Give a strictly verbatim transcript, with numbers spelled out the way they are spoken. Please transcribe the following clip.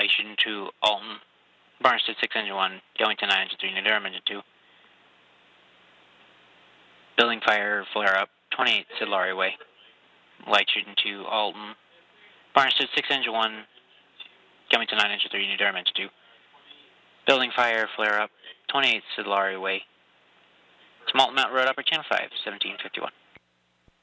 light shooting to Alton. Barnstead six engine one, going to nine engine three, New Durham engine two. Building fire, flare up, twenty-eight Sidlari Way. Light shooting to Alton. Barnstead six engine one, going to nine engine three, New Durham engine two. Building fire, flare up, twenty-eight Sidlari Way. It's Malton Mountain Road, Upper Channel five, seventeen fifty-one.